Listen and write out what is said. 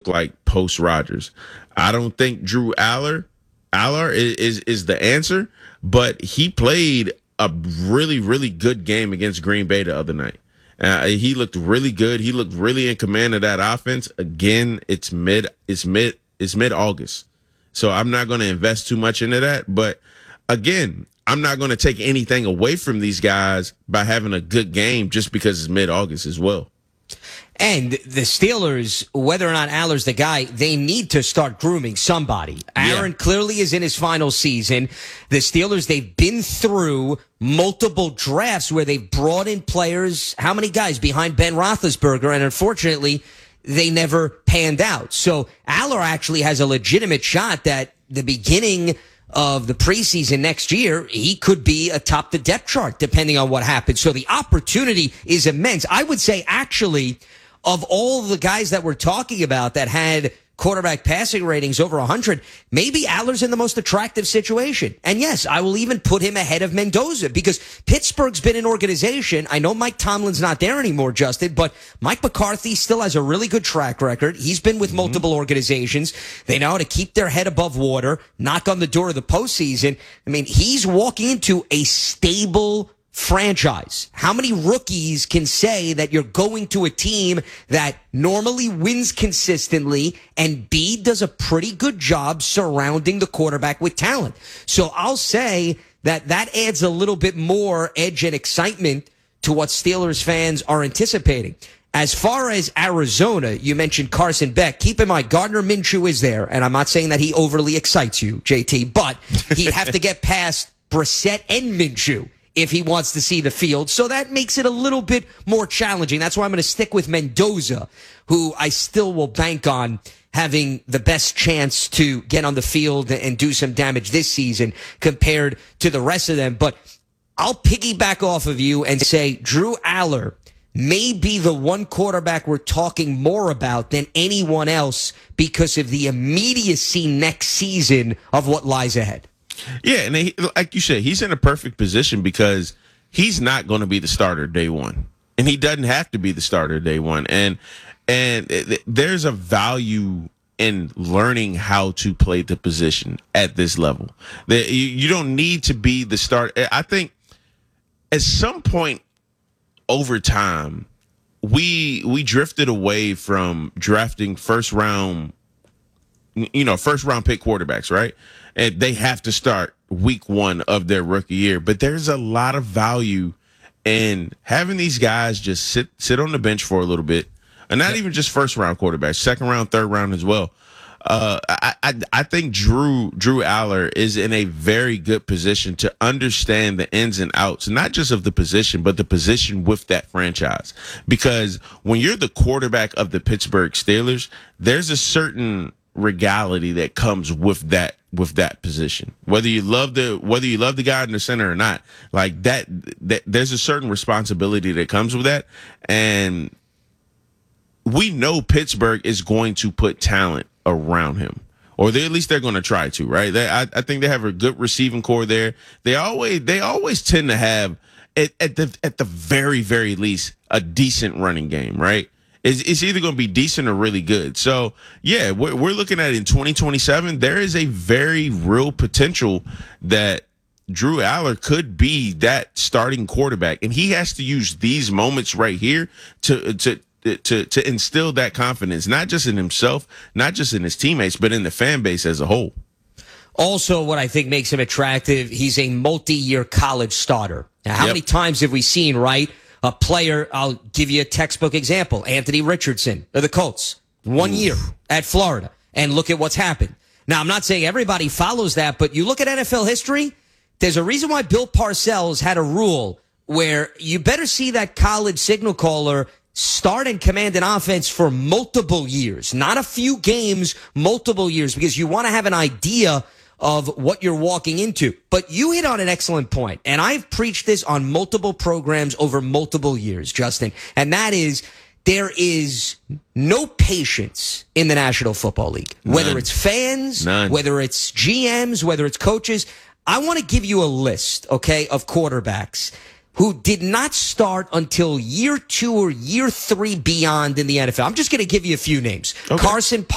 like post Rodgers. I don't think Drew Aller is the answer, but he played a really, really good game against Green Bay the other night. He looked really good. He looked really in command of that offense. Again, it's mid-August. So I'm not going to invest too much into that. But again, I'm not going to take anything away from these guys by having a good game just because it's mid-August as well. And the Steelers, whether or not Aller's the guy, they need to start grooming somebody. Aaron clearly is in his final season. The Steelers, they've been through multiple drafts where they've brought in players. How many guys behind Ben Roethlisberger? And unfortunately, they never panned out. So Aller actually has a legitimate shot that the beginning of the preseason next year, he could be atop the depth chart depending on what happens. So the opportunity is immense. I would say actually, of all the guys that we're talking about that had quarterback passing ratings over 100, maybe Aller's in the most attractive situation. And yes, I will even put him ahead of Mendoza because Pittsburgh's been an organization. I know Mike Tomlin's not there anymore, Justin, but Mike McCarthy still has a really good track record. He's been with multiple organizations. They know how to keep their head above water, knock on the door of the postseason. I mean, he's walking into a stable franchise. How many rookies can say that you're going to a team that normally wins consistently and B, does a pretty good job surrounding the quarterback with talent? So I'll say that adds a little bit more edge and excitement to what Steelers fans are anticipating. As far as Arizona, you mentioned Carson Beck. Keep in mind, Gardner Minshew is there, and I'm not saying that he overly excites you, JT, but he'd have to get past Brissett and Minshew if he wants to see the field. So that makes it a little bit more challenging. That's why I'm going to stick with Mendoza, who I still will bank on having the best chance to get on the field and do some damage this season compared to the rest of them. But I'll piggyback off of you and say Drew Aller may be the one quarterback we're talking more about than anyone else because of the immediacy next season of what lies ahead. Yeah, and like you said, he's in a perfect position because he's not going to be the starter day one, and he doesn't have to be the starter day one. And there's a value in learning how to play the position at this level. That you don't need to be the starter. I think at some point over time, we drifted away from drafting first round pick quarterbacks, right? And they have to start week one of their rookie year. But there's a lot of value in having these guys just sit on the bench for a little bit. And not even just first round quarterbacks, second round, third round as well. I think Drew Aller is in a very good position to understand the ins and outs, not just of the position, but the position with that franchise. Because when you're the quarterback of the Pittsburgh Steelers, there's a certain regality that comes with that position. Whether you love the guy in the center or not, like that there's a certain responsibility that comes with that. And we know Pittsburgh is going to put talent around him, or at least they're going to try to, right? I think they have a good receiving core there. They always tend to have at the very, very least a decent running game, right? It's either going to be decent or really good. So, yeah, we're looking at in 2027, there is a very real potential that Drew Aller could be that starting quarterback. And he has to use these moments right here to instill that confidence, not just in himself, not just in his teammates, but in the fan base as a whole. Also, what I think makes him attractive, he's a multi-year college starter. Now, how many times have we seen, right? A player, I'll give you a textbook example, Anthony Richardson of the Colts, 1 year at Florida, and look at what's happened. Now, I'm not saying everybody follows that, but you look at NFL history, there's a reason why Bill Parcells had a rule where you better see that college signal caller start and command an offense for multiple years, not a few games, multiple years, because you want to have an idea of what you're walking into. But you hit on an excellent point, and I've preached this on multiple programs over multiple years, Justin, and that is there is no patience in the National Football League. None. Whether it's fans, None. Whether it's GMs, whether it's coaches. I want to give you a list, okay, of quarterbacks who did not start until year 2 or year 3 beyond in the NFL. I'm just going to give you a few names. Okay. Carson